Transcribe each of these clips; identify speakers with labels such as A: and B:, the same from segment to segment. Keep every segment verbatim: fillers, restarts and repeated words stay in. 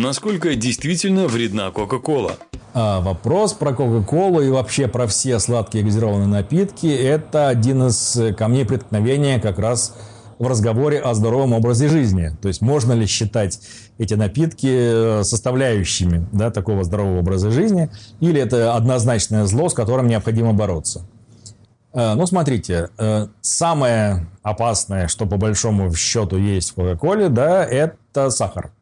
A: Насколько действительно вредна Кока-Кола?
B: А вопрос про Кока-Колу и вообще про все сладкие газированные напитки – это один из камней преткновения как раз в разговоре о здоровом образе жизни. То есть, можно ли считать эти напитки составляющими, да, такого здорового образа жизни, или это однозначное зло, с которым необходимо бороться? Ну, смотрите, самое опасное, что по большому счету есть в Кока-Коле, да, это сахар.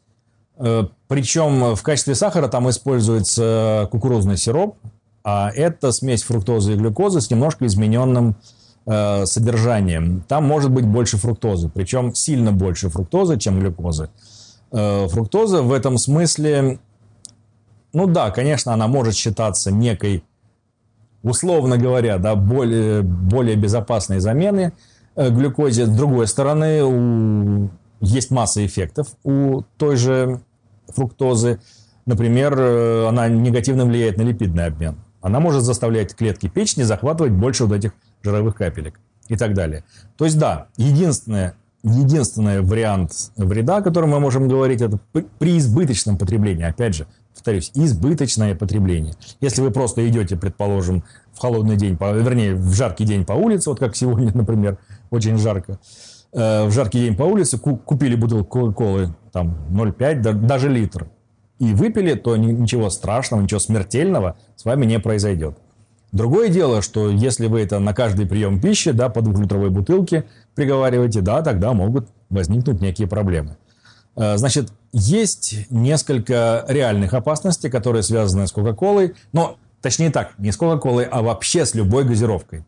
B: Причем в качестве сахара там используется кукурузный сироп, а это смесь фруктозы и глюкозы с немножко измененным э, содержанием. Там может быть больше фруктозы, причем сильно больше фруктозы, чем глюкозы. Э, фруктоза в этом смысле, ну да, конечно, она может считаться некой, условно говоря, да, более, более безопасной замены э, глюкозе. С другой стороны, у, есть масса эффектов у той же фруктозы. Например, она негативно влияет на липидный обмен. Она может заставлять клетки печени захватывать больше вот этих жировых капелек и так далее. То есть, да, единственный, единственный вариант вреда, о котором мы можем говорить, это при избыточном потреблении. Опять же, повторюсь, избыточное потребление. Если вы просто идете, предположим, в холодный день, вернее, в жаркий день по улице, вот как сегодня, например, очень жарко, в жаркий день по улице, купили бутылку Кока-Колы, там, ноль пять, даже литр, и выпили, то ничего страшного, ничего смертельного с вами не произойдет. Другое дело, что если вы это на каждый прием пищи, да, по двухлитровой бутылке приговариваете, да, тогда могут возникнуть некие проблемы. Значит, есть несколько реальных опасностей, которые связаны с Кока-Колой, но, точнее так, не с Кока-Колой, а вообще с любой газировкой.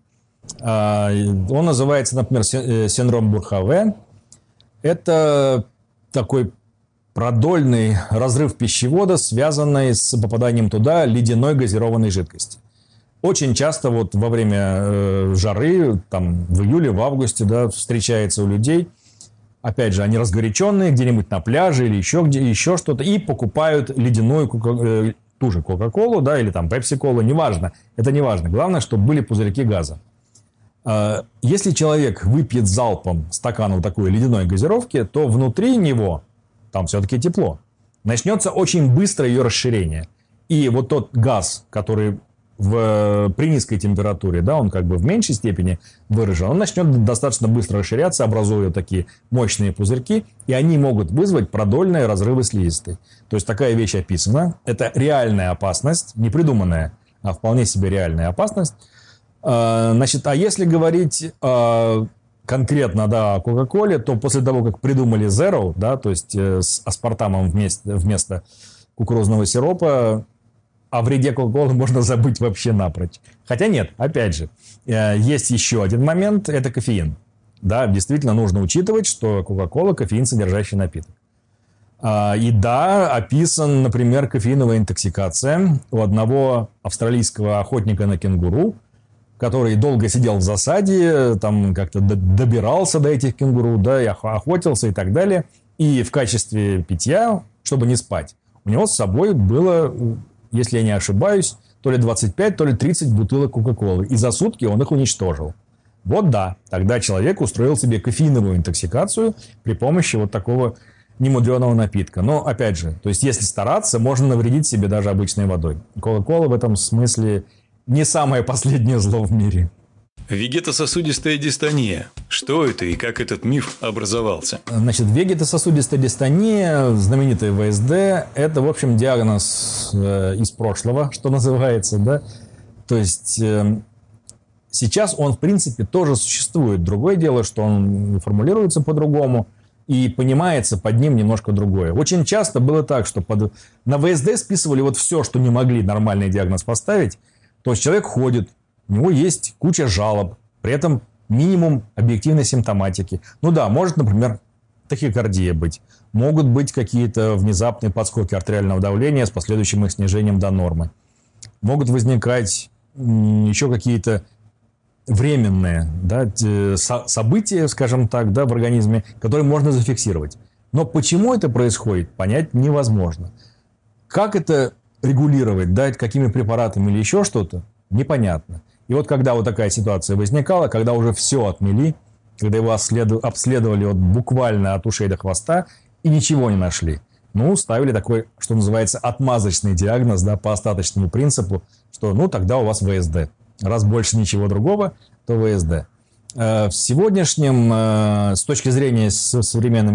B: Он называется, например, синдром Бурхаве. Это такой продольный разрыв пищевода, связанный с попаданием туда ледяной газированной жидкости. Очень часто вот во время жары, там, в июле, в августе, да, встречается у людей. Опять же, они разгоряченные где-нибудь на пляже или еще, где, еще что-то, и покупают ледяную кока- ту же Кока-Колу, да, или там Пепси-Колу, неважно. Это не важно. Главное, чтобы были пузырьки газа. Если человек выпьет залпом стакан вот такой ледяной газировки, то внутри него, там все-таки тепло, начнется очень быстро ее расширение. И вот тот газ, который в, при низкой температуре, да, он как бы в меньшей степени выражен, он начнет достаточно быстро расширяться, образуя такие мощные пузырьки, и они могут вызвать продольные разрывы слизистой. То есть, такая вещь описана. Это реальная опасность, не придуманная, а вполне себе реальная опасность. Значит, а если говорить э, конкретно, да, о Кока-Коле, то после того, как придумали Zero, да, то есть э, с аспартамом вместо, вместо кукурузного сиропа, о вреде Кока-Колы можно забыть вообще напрочь. Хотя нет, опять же, э, есть еще один момент, это кофеин. Да, действительно нужно учитывать, что Кока-Кола – кофеин содержащий напиток. Э, и да, описан, например, кофеиновая интоксикация у одного австралийского охотника на кенгуру, который долго сидел в засаде, там как-то добирался до этих кенгуру, да, и охотился и так далее. И в качестве питья, чтобы не спать, у него с собой было, если я не ошибаюсь, то ли двадцать пять, то ли тридцать бутылок Кока-Колы. И за сутки он их уничтожил. Вот да, тогда человек устроил себе кофеиновую интоксикацию при помощи вот такого немудреного напитка. Но, опять же, то есть, если стараться, можно навредить себе даже обычной водой. Кока-Кола в этом смысле не самое последнее зло в мире.
A: Вегетососудистая дистония. Что это и как этот миф образовался?
B: Значит, вегетососудистая дистония, знаменитый вэ эс дэ, это, в общем, диагноз э, из прошлого, что называется, да. То есть, э, сейчас он, в принципе, тоже существует. Другое дело, что он формулируется по-другому и понимается под ним немножко другое. Очень часто было так, что под... на вэ эс дэ списывали вот все, что не могли нормальный диагноз поставить. То есть, человек ходит, у него есть куча жалоб, при этом минимум объективной симптоматики. Ну да, может, например, тахикардия быть. Могут быть какие-то внезапные подскоки артериального давления с последующим их снижением до нормы. Могут возникать еще какие-то временные, да, события, скажем так, да, в организме, которые можно зафиксировать. Но почему это происходит, понять невозможно. Как это регулировать, дать какими препаратами или еще что-то, непонятно. И вот когда вот такая ситуация возникала, когда уже все отмели, когда его обследовали вот буквально от ушей до хвоста и ничего не нашли. ну, ставили такой, что называется, отмазочный диагноз, да, по остаточному принципу, что, ну, тогда у вас вэ эс дэ. Раз больше ничего другого, то вэ эс дэ. В сегодняшнем, с точки зрения современной